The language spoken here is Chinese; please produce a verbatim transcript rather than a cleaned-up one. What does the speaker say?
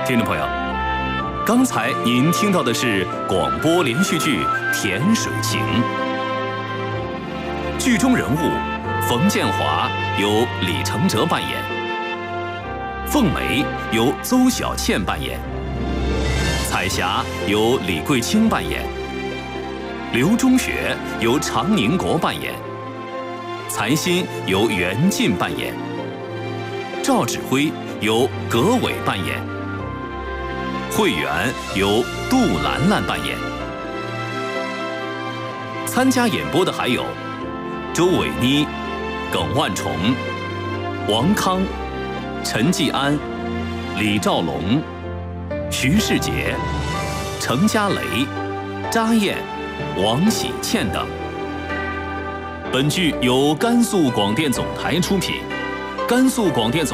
听众朋友，刚才您听到的是广播连续剧《甜水情》，剧中人物冯建华由李承哲扮演，凤梅由邹小倩扮演，彩霞由李桂清扮演，刘中学由常宁国扮演，残心由袁晋扮演，赵指挥由葛伟扮演，慧媛由杜兰兰扮演。参加演播的还有周伟妮、耿万重、王康、陈继安、李兆龙、徐世杰、程家雷、查燕、王喜倩等。本剧由甘肃广电总台出品，甘肃广电总